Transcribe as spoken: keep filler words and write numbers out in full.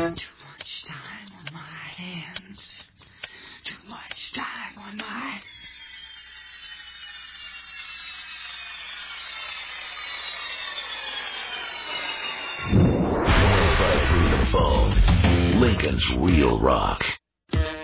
Too much time on my hands. Too much time on my... one oh five point three The Phone. Lincoln's Real Rock.